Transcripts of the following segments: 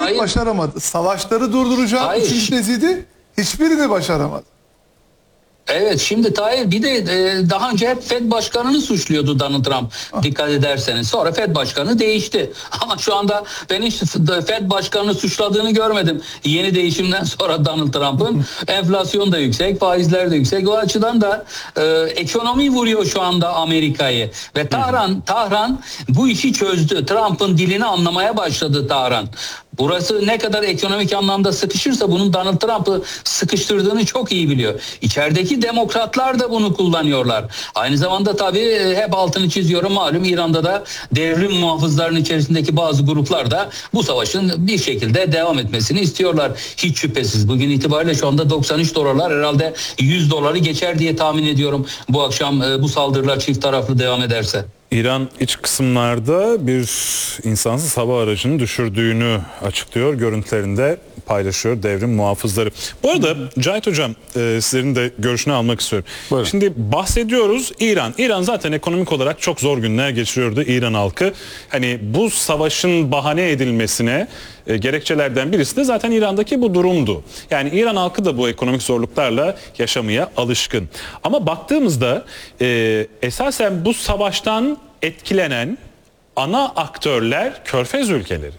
Hayır. başaramadı. Savaşları durduracağım. Hayır. Üçüncü teziydi. Hiçbirini başaramadı. Evet, şimdi Tahir bir de daha önce hep Fed Başkanı'nı suçluyordu Donald Trump, dikkat ederseniz. Sonra Fed Başkanı değişti. Ama şu anda ben hiç Fed Başkanı'nı suçladığını görmedim. Yeni değişimden sonra Donald Trump'ın enflasyon da yüksek, faizler de yüksek. O açıdan da ekonomi vuruyor şu anda Amerika'yı. Ve Tahran bu işi çözdü. Trump'ın dilini anlamaya başladı Tahran. Burası ne kadar ekonomik anlamda sıkışırsa bunun Donald Trump'ı sıkıştırdığını çok iyi biliyor. İçerideki demokratlar da bunu kullanıyorlar. Aynı zamanda tabii hep altını çiziyorum, malum İran'da da devrim muhafızlarının içerisindeki bazı gruplar da bu savaşın bir şekilde devam etmesini istiyorlar. Hiç şüphesiz. Bugün itibariyle şu anda 93 dolarlar, herhalde 100 doları geçer diye tahmin ediyorum bu akşam bu saldırılar çift taraflı devam ederse. İran iç kısımlarda bir insansız hava aracını düşürdüğünü açıklıyor. Görüntülerinde paylaşıyor devrim muhafızları. Bu arada Cahit Hocam, sizlerin de görüşünü almak istiyorum. Buyurun. Şimdi bahsediyoruz İran. İran zaten ekonomik olarak çok zor günler geçiriyordu İran halkı. Hani bu savaşın bahane edilmesine gerekçelerden birisi de zaten İran'daki bu durumdu. Yani İran halkı da bu ekonomik zorluklarla yaşamaya alışkın. Ama baktığımızda esasen bu savaştan etkilenen ana aktörler Körfez ülkeleri.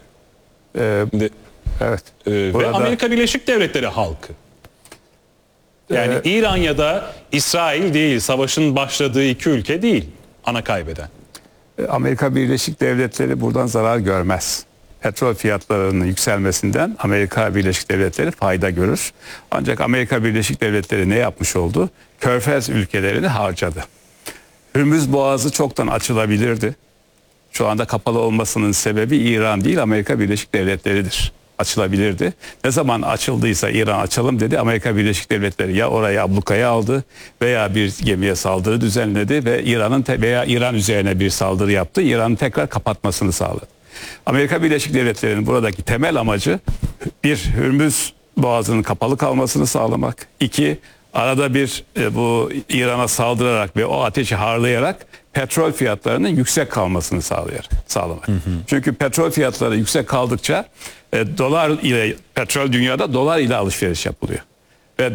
Evet. Ve Burada Amerika Birleşik Devletleri halkı. Yani İran ya da İsrail değil, savaşın başladığı iki ülke değil ana kaybeden. Amerika Birleşik Devletleri buradan zarar görmez. Petrol fiyatlarının yükselmesinden Amerika Birleşik Devletleri fayda görür. Ancak Amerika Birleşik Devletleri ne yapmış oldu? Körfez ülkelerini harcadı. Hürmüz Boğazı çoktan açılabilirdi. Şu anda kapalı olmasının sebebi İran değil, Amerika Birleşik Devletleri'dir. Açılabilirdi. Ne zaman açıldıysa İran açalım dedi. Amerika Birleşik Devletleri ya orayı ablukaya aldı veya bir gemiye saldırı düzenledi ve İran üzerine bir saldırı yaptı. İran'ın tekrar kapatmasını sağladı. Amerika Birleşik Devletleri'nin buradaki temel amacı bir, Hürmüz Boğazı'nın kapalı kalmasını sağlamak. İki, arada bir bu İran'a saldırarak ve o ateşi harlayarak petrol fiyatlarının yüksek kalmasını sağlamak. Çünkü petrol fiyatları yüksek kaldıkça dolar ile petrol dünyada dolar ile alışveriş yapılıyor. Ve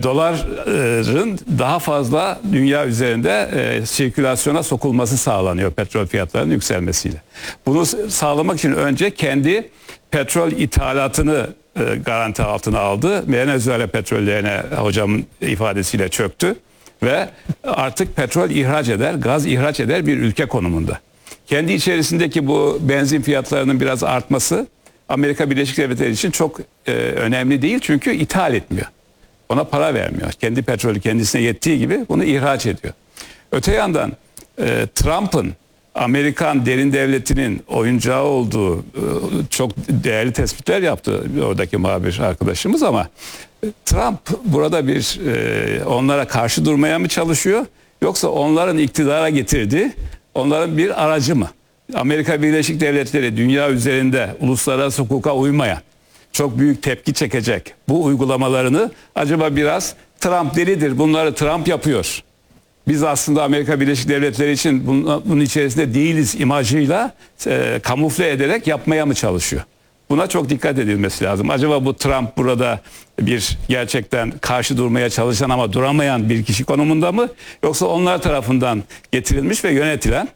doların daha fazla dünya üzerinde sirkülasyona sokulması sağlanıyor petrol fiyatlarının yükselmesiyle. Bunu sağlamak için önce kendi petrol ithalatını garanti altına aldı. Venezuela petrollerine hocamın ifadesiyle çöktü ve artık petrol ihraç eder, gaz ihraç eder bir ülke konumunda. Kendi içerisindeki bu benzin fiyatlarının biraz artması Amerika Birleşik Devletleri için çok önemli değil, çünkü ithal etmiyor. Ona para vermiyor. Kendi petrolü kendisine yettiği gibi bunu ihraç ediyor. Öte yandan Trump'ın Amerikan derin devletinin oyuncağı olduğu çok değerli tespitler yaptı oradaki muhabir arkadaşımız, ama Trump burada bir onlara karşı durmaya mı çalışıyor, yoksa onların iktidara getirdiği onların bir aracı mı? Amerika Birleşik Devletleri dünya üzerinde uluslararası hukuka uymayan, çok büyük tepki çekecek bu uygulamalarını acaba biraz Trump delidir, bunları Trump yapıyor, biz aslında Amerika Birleşik Devletleri için bunun içerisinde değiliz imajıyla kamufle ederek yapmaya mı çalışıyor? Buna çok dikkat edilmesi lazım. Acaba bu Trump burada bir gerçekten karşı durmaya çalışan ama duramayan bir kişi konumunda mı? Yoksa onlar tarafından getirilmiş ve yönetilen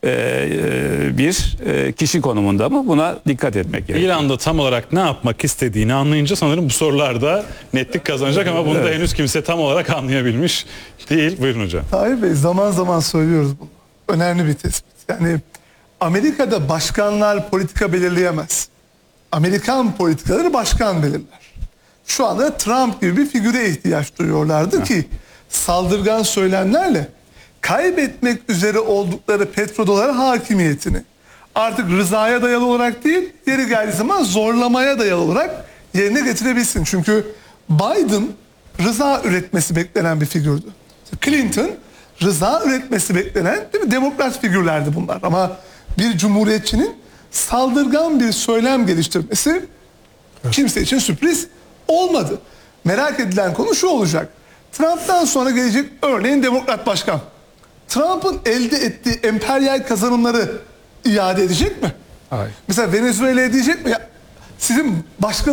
bir kişi konumunda mı? Buna dikkat etmek gerekiyor. İran'da tam olarak ne yapmak istediğini anlayınca sanırım bu sorularda netlik kazanacak, ama bunu da henüz kimse tam olarak anlayabilmiş değil. Buyurun hocam. Tahir Bey, zaman zaman söylüyoruz bunu. Önemli bir tespit. Yani Amerika'da başkanlar politika belirleyemez. Amerikan politikaları başkan belirler. Şu anda Trump gibi bir figüre ihtiyaç duyuyorlardı ki saldırgan söylemlerle kaybetmek üzere oldukları petrodolar hakimiyetini artık rızaya dayalı olarak değil, yeri geldiği zaman zorlamaya dayalı olarak yerine getirebilsin. Çünkü Biden rıza üretmesi beklenen bir figürdü. Clinton rıza üretmesi beklenen, değil mi, demokrat figürlerdi bunlar. Ama bir cumhuriyetçinin saldırgan bir söylem geliştirmesi kimse için sürpriz olmadı. Merak edilen konu şu olacak: Trump'tan sonra gelecek örneğin demokrat başkan Trump'ın elde ettiği emperyal kazanımları iade edecek mi? Hayır. Mesela Venezuela'ya diyecek mi? Ya, sizin başkan